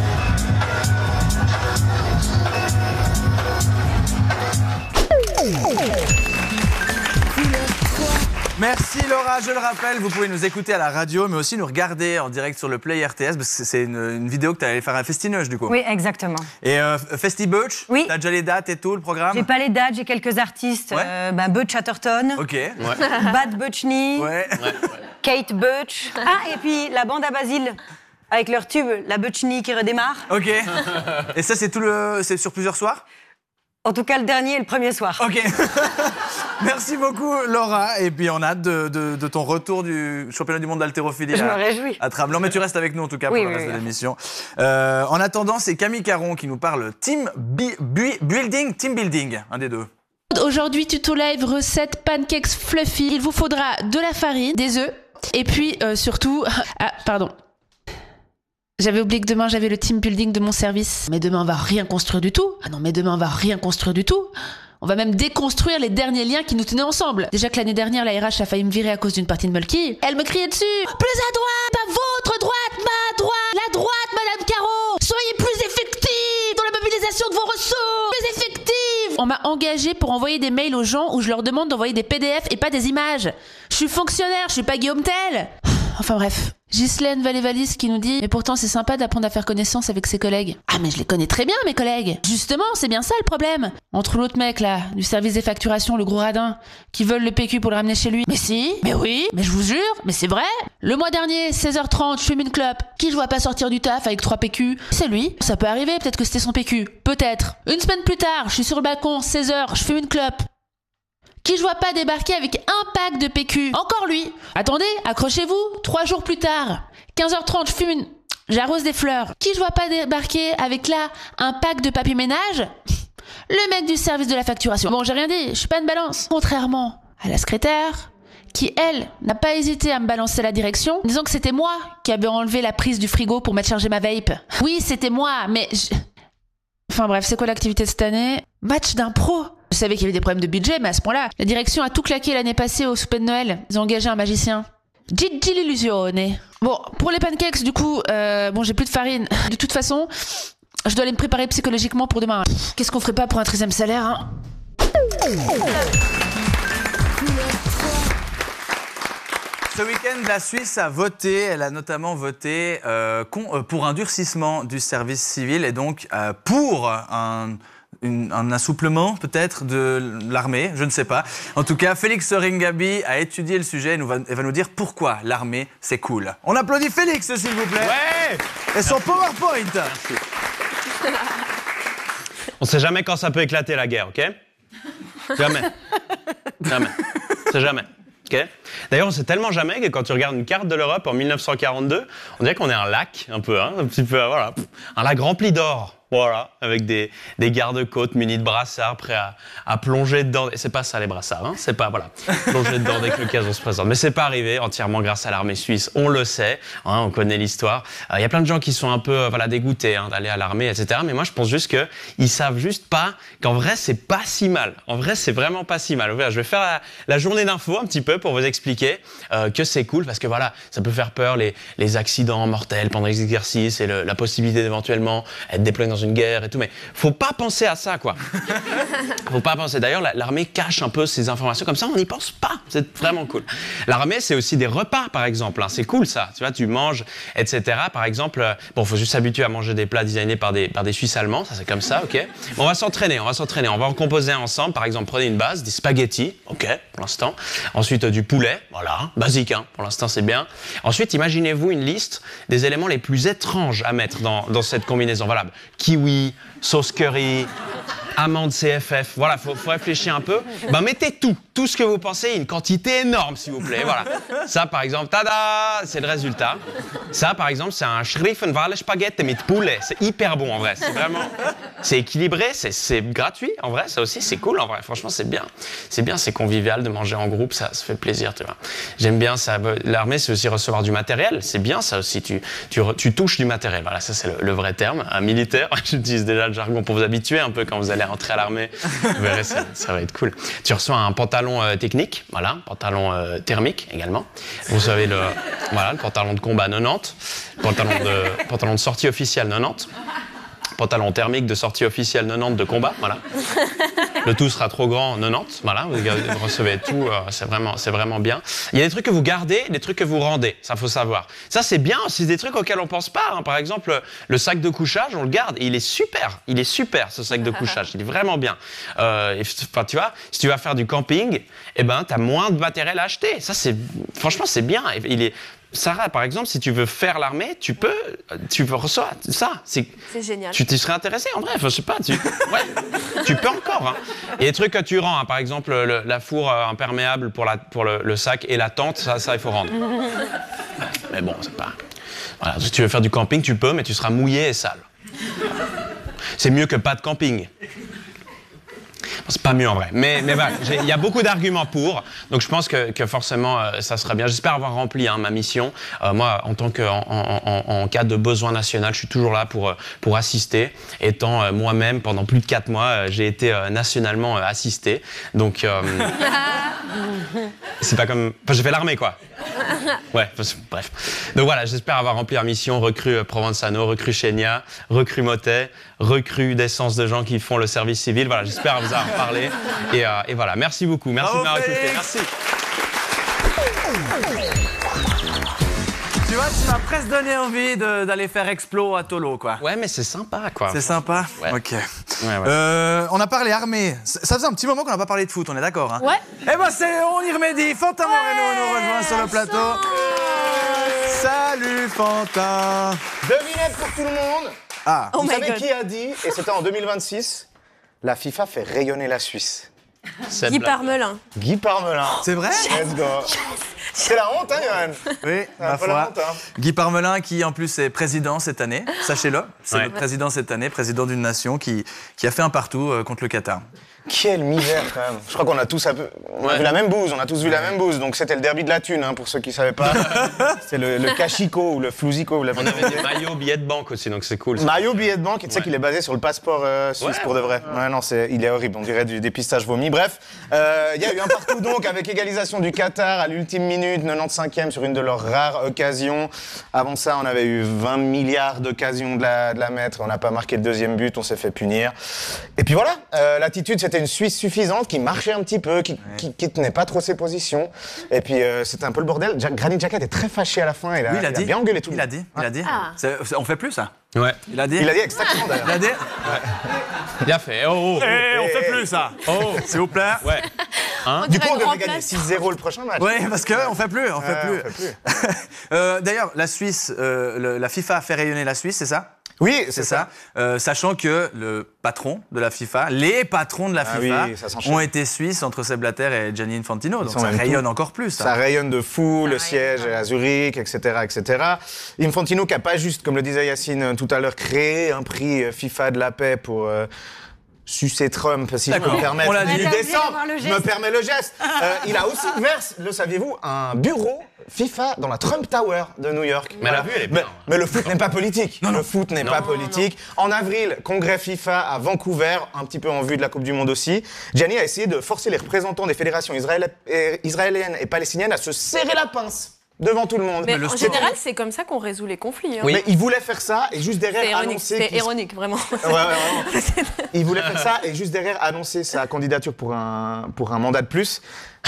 Merci Laura, je le rappelle, vous pouvez nous écouter à la radio, mais aussi nous regarder en direct sur le Play R T S, parce que c'est une, une vidéo que tu allais faire à Festinoche du coup. Oui, exactement. Et euh, Festibutch, oui. T'as déjà les dates et tout, le programme? J'ai pas les dates, j'ai quelques artistes. Ouais. Euh, bah, Butch Chatterton. Ok. Ouais. Bad Butchney. Ouais. Kate Butch. Ah, et puis la bande à Basile. Avec leur tube, la Butchney qui redémarre. Ok. Et ça, c'est tout le, c'est sur plusieurs soirs? En tout cas, le dernier et le premier soir. Ok. Merci beaucoup, Laura. Et puis, on a hâte de, de, de ton retour du championnat du monde d'haltérophilie. Je à, me réjouis. À Tramelan. Mais tu restes avec nous, en tout cas, Oui, pour oui, le reste oui. de l'émission. Euh, en attendant, c'est Camille Caron qui nous parle team bi- bu- building, team building, un des deux. Aujourd'hui, tuto live, recette pancakes fluffy. Il vous faudra de la farine, des œufs, et puis euh, surtout... Ah, pardon. J'avais oublié que demain, j'avais le team building de mon service. Mais demain, on va rien construire du tout. Ah non, mais demain, on va rien construire du tout. On va même déconstruire les derniers liens qui nous tenaient ensemble. Déjà que l'année dernière, la R H a failli me virer à cause d'une partie de Mulky. Elle me criait dessus. Plus à droite, pas votre droite, ma droite. La droite, Madame Caro. Soyez plus effective dans la mobilisation de vos ressources. Plus effective. On m'a engagée pour envoyer des mails aux gens où je leur demande d'envoyer des P D F et pas des images. Je suis fonctionnaire, je suis pas Guillaume Tell. Enfin bref. Ghislaine Valévalis qui nous dit « Mais pourtant c'est sympa d'apprendre à faire connaissance avec ses collègues. » Ah mais je les connais très bien mes collègues. Justement, c'est bien ça le problème. Entre l'autre mec là, du service des facturations, le gros radin, qui veulent le P Q pour le ramener chez lui. Mais si, mais oui, mais je vous jure, mais c'est vrai. Le mois dernier, seize heures trente, je fume une clope. Qui je vois pas sortir du taf avec trois P Q? C'est lui. Ça peut arriver, peut-être que c'était son P Q. Peut-être. Une semaine plus tard, je suis sur le balcon, seize heures, je fume une clope. Qui je vois pas débarquer avec un pack de P Q? Encore lui. Attendez, accrochez-vous. Trois jours plus tard, quinze heures trente, je fume une... J'arrose des fleurs. Qui je vois pas débarquer avec là un pack de papier ménage? Le mec du service de la facturation. Bon, j'ai rien dit, je suis pas une balance. Contrairement à la secrétaire, qui, elle, n'a pas hésité à me balancer la direction, disant que c'était moi qui avais enlevé la prise du frigo pour mettre charger ma vape. Oui, c'était moi, mais... Je... Enfin bref, c'est quoi l'activité de cette année? Match d'impro. Je savais qu'il y avait des problèmes de budget, mais à ce point-là, la direction a tout claqué l'année passée au souper de Noël. Ils ont engagé un magicien. Gigi l'illusione. Bon, pour les pancakes, du coup, euh, bon, j'ai plus de farine. De toute façon, je dois aller me préparer psychologiquement pour demain. Qu'est-ce qu'on ferait pas pour un treizième salaire, hein? Ce week-end, la Suisse a voté, elle a notamment voté euh, con, euh, pour un durcissement du service civil et donc euh, pour un, une, un assouplement peut-être de l'armée, je ne sais pas. En tout cas, Félix Sorin-Gabi a étudié le sujet et nous va, va nous dire pourquoi l'armée c'est cool. On applaudit Félix, s'il vous plaît. Ouais. Et son PowerPoint. Merci. On sait jamais quand ça peut éclater la guerre, ok? Jamais. Jamais. C'est jamais. Okay. D'ailleurs, on sait tellement jamais que quand tu regardes une carte de l'Europe en mille neuf cent quarante-deux, on dirait qu'on est un lac, un peu, hein, un petit peu, voilà, un lac rempli d'or. Voilà, avec des, des gardes-côtes munis de brassards prêts à, à plonger dedans. Et c'est pas ça les brassards, hein, c'est pas, voilà, plonger dedans dès que l'occasion se présente. Mais c'est pas arrivé entièrement grâce à l'armée suisse, on le sait, hein, on connaît l'histoire. Il euh, y a plein de gens qui sont un peu euh, voilà, dégoûtés hein, d'aller à l'armée, et cetera. Mais moi, je pense juste qu'ils savent juste pas qu'en vrai, c'est pas si mal. En vrai, c'est vraiment pas si mal. Je vais faire la, la journée d'info un petit peu pour vous expliquer euh, que c'est cool parce que voilà, ça peut faire peur les, les accidents mortels pendant les exercices et le, la possibilité d'éventuellement être déployé dans une guerre et tout, mais faut pas penser à ça, quoi. Faut pas penser. D'ailleurs, l'armée cache un peu ces informations comme ça, on n'y pense pas. C'est vraiment cool. L'armée, c'est aussi des repas, par exemple. Hein. C'est cool, ça. Tu vois, tu manges, et cetera. Par exemple, euh, bon, faut juste s'habituer à manger des plats designés par des, par des Suisses allemands. Ça, c'est comme ça, ok. Bon, on va s'entraîner, on va s'entraîner. On va en composer ensemble. Par exemple, prenez une base, des spaghettis, ok, pour l'instant. Ensuite, euh, du poulet, voilà, basique, hein. Pour l'instant, c'est bien. Ensuite, imaginez-vous une liste des éléments les plus étranges à mettre dans, dans cette combinaison. Voilà, kiwi, sauce curry, amande C F F. Voilà, faut, faut réfléchir un peu. Ben, mettez tout, tout ce que vous pensez, une quantité énorme, s'il vous plaît. Voilà. Ça, par exemple, tada, c'est le résultat. Ça, par exemple, c'est un Schriffenwale Spaghetti mit poulet. C'est hyper bon, en vrai. C'est vraiment, c'est équilibré, c'est gratuit, en vrai. Ça aussi, c'est cool, en vrai. Franchement, c'est bien. C'est bien, c'est convivial de manger en groupe. Ça, ça fait plaisir, tu vois. J'aime bien ça. L'armée, c'est aussi recevoir du matériel. C'est bien, ça aussi. Tu, tu, tu touches du matériel. Voilà, ça, c'est le, le vrai terme. Un militaire. J'utilise déjà le jargon pour vous habituer un peu quand vous allez rentrer à l'armée. Vous verrez, ça, ça va être cool. Tu reçois un pantalon euh, technique, voilà, pantalon euh, thermique également. Vous savez, le, voilà, le pantalon de combat quatre-vingt-dix, pantalon de, pantalon de sortie officielle quatre-vingt-dix, pantalon thermique de sortie officielle quatre-vingt-dix de combat, voilà. Le tout sera trop grand, quatre-vingt-dix, voilà, vous, vous recevez tout, euh, c'est vraiment, c'est vraiment bien. Il y a des trucs que vous gardez, des trucs que vous rendez, ça faut savoir. Ça c'est bien, c'est des trucs auxquels on pense pas. Hein. Par exemple, le sac de couchage, on le garde, et il est super, il est super ce sac de couchage, il est vraiment bien. Euh, enfin, tu vois, si tu vas faire du camping, eh ben, t'as moins de matériel à acheter. Ça c'est, franchement, c'est bien. Il est Sarah, par exemple, si tu veux faire l'armée, tu peux, tu peux recevoir ça. C'est génial. Tu t'y serais intéressé en vrai, enfin, je sais pas, tu, ouais, tu peux encore. Hein. Il y a des trucs que tu rends, hein, par exemple le, la four euh, imperméable pour, la, pour le, le sac et la tente, ça, ça il faut rendre. Mais bon, c'est pas. Voilà, si tu veux faire du camping, tu peux, mais tu seras mouillé et sale. C'est mieux que pas de camping. C'est pas mieux en vrai, mais mais voilà, il y a beaucoup d'arguments pour, donc je pense que, que forcément euh, ça sera bien. J'espère avoir rempli hein, ma mission. Euh, moi, en tant que en, en, en, en cas de besoin national, je suis toujours là pour pour assister. Étant euh, moi-même pendant plus de quatre mois, euh, j'ai été euh, nationalement euh, assisté. Donc euh, c'est pas comme, enfin j'ai fait l'armée quoi. Ouais, bref. Donc voilà, j'espère avoir rempli ma mission. Recrue Provenzano, recrue Chenia, recrue Motet, recrue d'essence de gens qui font le service civil. Voilà, j'espère vous avoir parlé. Et, euh, et voilà, merci beaucoup. Merci Bravo, de m'avoir écouté. Félix. Merci. Tu vois, tu m'as presque donné envie d'aller faire Explo à Tolo, quoi. Ouais, mais c'est sympa, quoi. C'est sympa. Ouais. Ok. Ouais, ouais. Euh, on a parlé armée. Ça faisait un petit moment qu'on n'a pas parlé de foot, on est d'accord, hein? Ouais. Eh ben, c'est, on y remédie. Fantin Moreno nous rejoint sur le plateau. Salut, Fantin. Devinette pour tout le monde. Ah. Vous Oh my savez God. qui a dit, et c'était en deux mille vingt-six, la FIFA fait rayonner la Suisse. Guy Parmelin. Guy Parmelin. C'est vrai? Let's go. C'est la honte, hein, Johan? Oui, ma foi. La honte, hein. Guy Parmelin, qui en plus est président cette année, sachez-le. C'est Ouais. notre président cette année, président d'une nation qui, qui a fait un partout euh, contre le Qatar. Quelle misère, quand même. Je crois qu'on a tous un peu... On a vu la même bouse, on a tous vu la même bouse. Donc c'était le derby de la thune, hein, pour ceux qui ne savaient pas. C'est le, le Kashiko ou le Flouzico. Vous l'avez On avait des maillots billets de banque aussi, donc c'est cool. ça. Maillot billet de banque, et tu sais qu'il est basé sur le passeport euh, suisse Ouais, pour de vrai. Ouais, non, c'est, il est horrible, on dirait du dépistage vomi. Bref, euh, il y a eu un partout donc avec égalisation du Qatar à l'ultime minute, quatre-vingt-quinzième sur une de leurs rares occasions. Avant ça, on avait eu vingt milliards d'occasions de la, de la mettre. On n'a pas marqué le deuxième but, on s'est fait punir. Et puis voilà, euh, l'attitude c'était une Suisse suffisante qui marchait un petit peu, qui, ouais. qui, qui tenait pas trop ses positions. Et puis euh, c'était un peu le bordel. Ja- Granit Xhaka était très fâché à la fin. Il a, Oui, il a il dit. a bien engueulé tout le Il a monde. dit, il a dit. Ah. C'est- c'est- on fait plus ça. Ouais. Il a dit. Il a dit exactement d'ailleurs. Il a dit. Bien fait. Oh, oh, oh. Eh, on fait plus ça. Oh. S'il vous plaît. Ouais. Hein? Du coup, on Grand devrait gagner place. six zéro le prochain match. Oui, parce qu'on fait plus, on fait Ouais, plus. on fait plus. Euh, D'ailleurs, la Suisse, euh, le- la FIFA a fait rayonner la Suisse, c'est ça? Oui, C'est ça. Euh, sachant que le patron de la FIFA, les patrons de la Ah FIFA, oui, ça s'enchaîne. ont été suisses entre Sepp Blatter et Gianni Infantino. Donc sont ça même rayonne tout. encore plus. Ça. Ça rayonne de fou, le siège est à Zurich, et cetera, et cetera. Infantino qui n'a pas juste, comme le disait Yacine euh, tout à l'heure, créé un prix euh, FIFA de la paix pour euh, sucer Trump, si je peux D'accord, me permettre. on l'a dit. Du T'as oublié décembre, d'avoir le je me geste. permets le geste. Euh, il a aussi ouvert, le saviez-vous, un bureau FIFA dans la Trump Tower de New York. Mais la vue, elle est bien. Mais, mais le foot n'est pas politique. Le foot n'est pas politique. En avril, congrès FIFA à Vancouver, un petit peu en vue de la Coupe du Monde aussi. Gianni a essayé de forcer les représentants des fédérations israéli- et- israéliennes et palestiniennes à se serrer la pince devant tout le monde. Mais le en sport- général, c'est comme ça qu'on résout les conflits. hein. Mais il voulait faire ça et juste derrière C'est ironique, annoncer c'est qu'il- ironique, vraiment. Ouais, ouais, vraiment. Il voulait faire ça et juste derrière annoncer sa candidature pour un, pour un mandat de plus.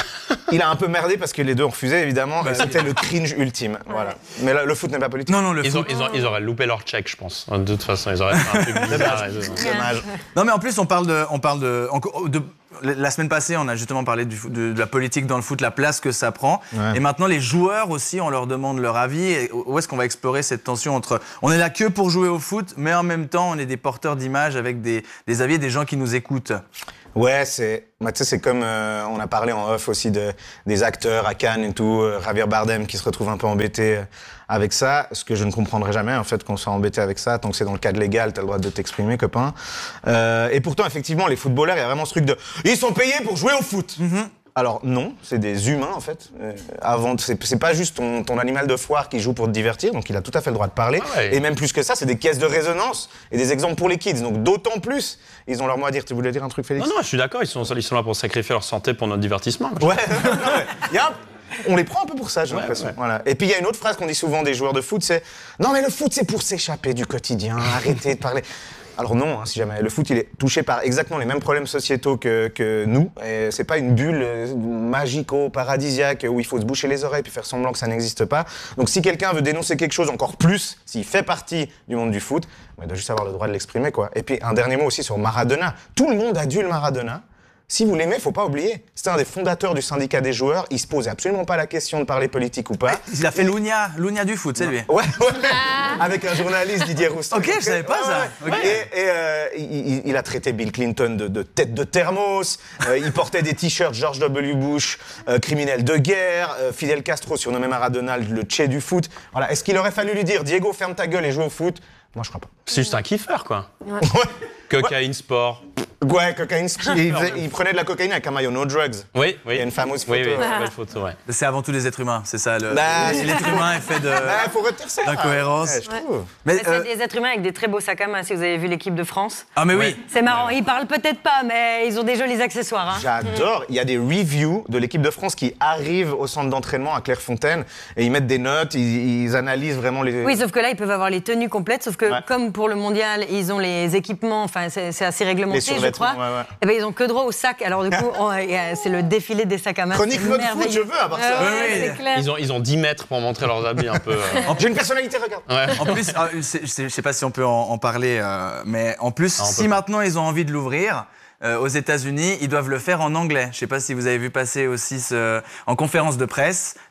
Il a un peu merdé parce que les deux ont refusé, évidemment. Et c'était le cringe ultime. Voilà. Mais là, le foot n'est pas politique. Non, non, le Ils, ont- foot. ils, ont- ils auraient loupé leur check, je pense. De toute façon, ils auraient fait un truc bizarre. et tout. Dommage. Non, mais en plus, on parle de, on parle de, encore- de- la semaine passée, on a justement parlé du, foot- de, de la politique dans le foot, la place que ça prend. Ouais. Et maintenant, les joueurs aussi, on leur demande leur avis. Et où est-ce qu'on va explorer cette tension entre, on est là que pour jouer au foot, mais en même temps, on est des porteurs d'images avec des, des avis et des gens qui nous écoutent. Ouais, c'est, bah, tu sais, c'est comme euh, on a parlé en off aussi de, des acteurs à Cannes et tout, euh, Javier Bardem qui se retrouve un peu embêté euh, avec ça, ce que je ne comprendrai jamais en fait qu'on soit embêté avec ça, tant que c'est dans le cadre légal, t'as le droit de t'exprimer, copain. Euh, et pourtant, effectivement, les footballeurs, il y a vraiment ce truc de, ils sont payés pour jouer au foot. Alors non, c'est des humains en fait. Euh, avant, c'est, c'est pas juste ton, ton animal de foire qui joue pour te divertir, donc il a tout à fait le droit de parler. Ah ouais. Et même plus que ça, c'est des caisses de résonance et des exemples pour les kids. Donc d'autant plus, ils ont leur mot à dire. Tu voulais dire un truc, Félix? Non, non, je suis d'accord. Ils sont, ils sont là pour sacrifier leur santé pour notre divertissement. Ouais, non, ouais. Il y a un- on les prend un peu pour ça, j'ai Ouais, l'impression. ouais. Voilà. Et puis il y a une autre phrase qu'on dit souvent des joueurs de foot, c'est « Non mais le foot c'est pour s'échapper du quotidien, arrêtez de parler ». Alors non, hein, si jamais. Le foot, il est touché par exactement les mêmes problèmes sociétaux que, que nous. Et c'est pas une bulle euh, magico-paradisiaque où il faut se boucher les oreilles puis faire semblant que ça n'existe pas. Donc si quelqu'un veut dénoncer quelque chose encore plus, s'il fait partie du monde du foot, bah, il doit juste avoir le droit de l'exprimer, quoi. Et puis un dernier mot aussi sur Maradona. Tout le monde adule Maradona. Si vous l'aimez, faut pas oublier. C'était un des fondateurs du syndicat des joueurs. Il se posait absolument pas la question de parler politique ou pas. Il a fait l'Ounia, l'Ounia du foot, c'est lui. Ouais, ouais. Avec un journaliste, Didier Rousseau. Ok, je savais pas ça. Ouais, ouais. Ok. Et, et, euh, il, il- il a traité Bill Clinton de, de tête de thermos. Euh, il portait des t-shirts George W. Bush, euh, criminel de guerre. Euh, Fidel Castro surnommé Maradona le Che du foot. Voilà. Est-ce qu'il aurait fallu lui dire Diego, ferme ta gueule et joue au foot? Moi, je crois pas. C'est juste un kiffeur, quoi. Ouais. Cocaïne, sport. Ouais, cocaïne. Il, faisait- il prenait de la cocaïne avec un maillot No Drugs. Oui, oui. Il y a une fameuse photo. Oui, oui, ouais. belle photo, ouais. C'est avant tout des êtres humains, c'est ça. Le, Bah, l'être humain est fait de, Bah, faut retenir ça. d'incohérence. Ouais, je trouve. Mais, Mais euh, c'est des êtres humains avec des très beaux sacs à main, si vous avez vu l'équipe de France. ah mais oui. C'est marrant, ils parlent peut-être pas, mais ils ont des jolis accessoires. Hein. J'adore. Il y a des reviews de l'équipe de France qui arrivent au centre d'entraînement à Clairefontaine et ils mettent des notes, ils, ils analysent vraiment les. Oui, sauf que là, ils peuvent avoir les tenues complètes, sauf que Ouais. comme pour le mondial, ils ont les équipements, enfin, c'est c'est assez Les réglementé, je survêtements, crois. ouais, ouais. Et ben, ils ont que droit au sac. Alors, du coup, on- il y a- c'est le défilé des sacs à main. Chronique c'est mode foot, merveilleux. je veux à part ça. Ouais, Oui, oui. c'est clair. Ils ont, ils ont dix mètres pour montrer leurs habits un peu. euh. J'ai une personnalité, regarde. Ouais. En plus, euh, c'est- c'est- je sais pas si on peut en, en parler, euh, mais en plus, Ah, on si peut. maintenant ils ont envie de l'ouvrir, euh, aux États-Unis, ils doivent le faire en anglais. Je sais pas si vous avez vu passer aussi ce, en conférence de presse,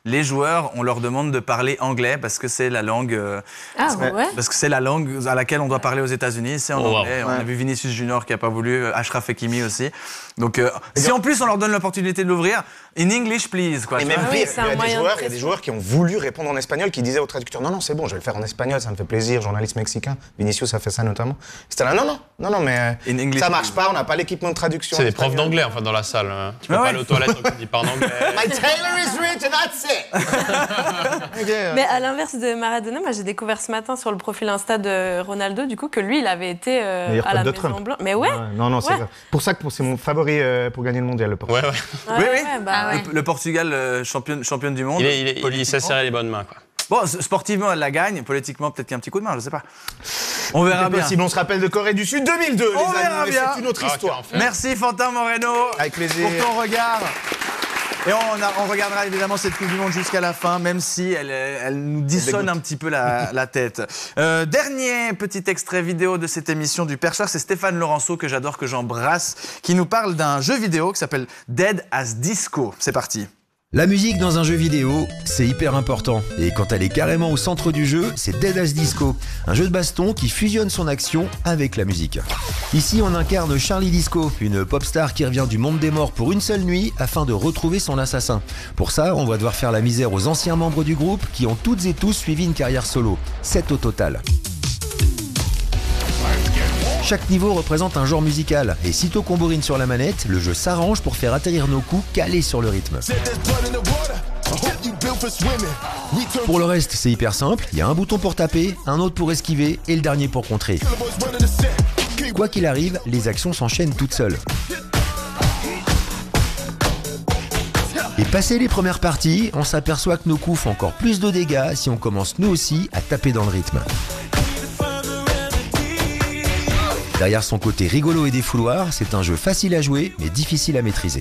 les joueurs, on leur demande de parler anglais parce que c'est la langue, euh, Ah, parce, ouais. parce que c'est la langue à laquelle on doit parler aux États-Unis. C'est en Oh, wow. anglais. On Ouais. a vu Vinicius Junior qui a pas voulu, euh, Achraf Hakimi aussi. Donc, euh, si en plus on leur donne l'opportunité de l'ouvrir, in English, please. Quoi, Et tu même vois. oui, pire, c'est il y un a des moyen de joueurs, il y a des pression. joueurs qui ont voulu répondre en espagnol, qui disaient au traducteur non non c'est bon, je vais le faire en espagnol, ça me fait plaisir. Journaliste mexicain, Vinicius a fait ça notamment. C'était là non non non non mais In English, ça marche pas, on n'a pas l'équipement de traduction. C'est des en profs espagnol. d'anglais en fait dans la salle. hein. Tu peux Ah pas ouais. aller aux toilettes donc tu dis pas en anglais. My tailor is rich and that's it. Ok, euh, Mais à l'inverse de Maradona, moi j'ai découvert ce matin sur le profil Insta de Ronaldo, du coup, que lui, il avait été euh, Meilleur à la pote de Maison Trump. Blanche. Mais ouais. non non c'est Ouais. vrai. Pour ça que c'est mon favori euh, pour gagner le mondial le Portugal. Ouais, ouais. Ouais, Oui, oui. ouais, bah, Ah ouais. Le, le Portugal, euh, championne, championne du monde. Il, est, il, est- il politiquement. sait serrer les bonnes mains. Quoi. Bon, s- sportivement, elle la gagne. Politiquement, peut-être qu'il y a un petit coup de main, je sais pas. On verra C'est bien. possible, on se rappelle de Corée du Sud deux mille deux, On les verra amis, mais bien. c'est une autre Ah, histoire. quel enfer. Merci Fantin Moreno. Avec plaisir. Pour ton regard. Et on, a- on regardera évidemment cette Coupe du Monde jusqu'à la fin, même si elle, est- elle nous dissonne dégoûte. un petit peu la, la tête. Euh, dernier petit extrait vidéo de cette émission du Perchoir, c'est Stéphane Laurenceau, que j'adore, que j'embrasse, qui nous parle d'un jeu vidéo qui s'appelle Dead as Disco. C'est parti. La musique dans un jeu vidéo, c'est hyper important. Et quand elle est carrément au centre du jeu, c'est Dead as Disco, un jeu de baston qui fusionne son action avec la musique. Ici, on incarne Charlie Disco, une pop star qui revient du monde des morts pour une seule nuit afin de retrouver son assassin. Pour ça, on va devoir faire la misère aux anciens membres du groupe qui ont toutes et tous suivi une carrière solo. sept au total. Chaque niveau représente un genre musical, et sitôt qu'on bourrine sur la manette, le jeu s'arrange pour faire atterrir nos coups calés sur le rythme. Pour le reste, c'est hyper simple, il y a un bouton pour taper, un autre pour esquiver et le dernier pour contrer. Quoi qu'il arrive, les actions s'enchaînent toutes seules. Et passé les premières parties, on s'aperçoit que nos coups font encore plus de dégâts si on commence nous aussi à taper dans le rythme. Derrière son côté rigolo et défouloir, c'est un jeu facile à jouer mais difficile à maîtriser.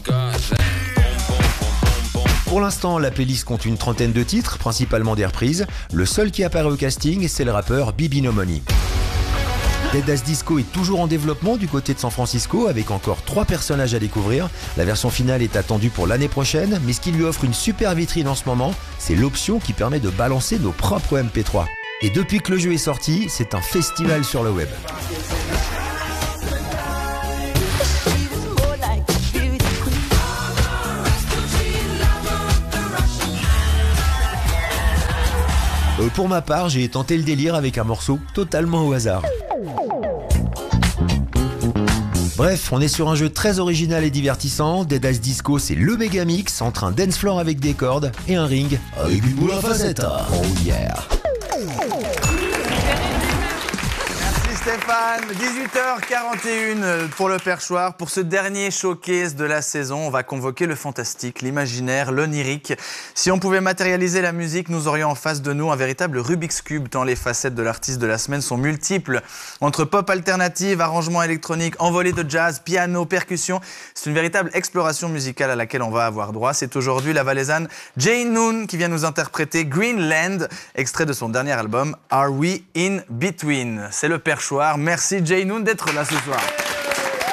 Pour l'instant, la playlist compte une trentaine de titres, principalement des reprises. Le seul qui apparaît au casting, c'est le rappeur Bibi No Money. Dead as Disco est toujours en développement du côté de San Francisco avec encore trois personnages à découvrir. La version finale est attendue pour l'année prochaine, mais ce qui lui offre une super vitrine en ce moment, c'est l'option qui permet de balancer nos propres M P trois. Et depuis que le jeu est sorti, c'est un festival sur le web. Euh, pour ma part, j'ai tenté le délire avec un morceau totalement au hasard. Bref, on est sur un jeu très original et divertissant. Dead as Disco, c'est le méga mix entre un dance floor avec des cordes et un ring avec une boule à facettes. Oh yeah! Stéphane, dix-huit heures quarante et une pour le Perchoir. Pour ce dernier showcase de la saison, on va convoquer le fantastique, l'imaginaire, l'onirique. Si on pouvait matérialiser la musique, nous aurions en face de nous un véritable Rubik's Cube, tant les facettes de l'artiste de la semaine sont multiples. Entre pop alternative, arrangement électronique, envolée de jazz, piano, percussion, c'est une véritable exploration musicale à laquelle on va avoir droit. C'est aujourd'hui la Valaisanne Jane Noon qui vient nous interpréter Greenland, extrait de son dernier album Are We In Between. C'est le Perchoir. Merci Jane Noon d'être là ce soir.